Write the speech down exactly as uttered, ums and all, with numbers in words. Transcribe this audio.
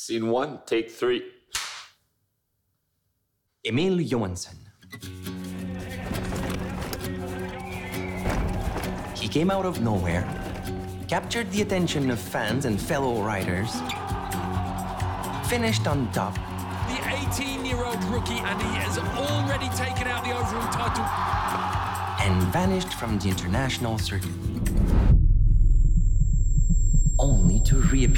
Scene one, take three. Emil Johansson. He came out of nowhere, captured the attention of fans and fellow riders, finished on top, The eighteen-year-old rookie, and he has already taken out the overall title. and vanished from the international circuit, only to reappear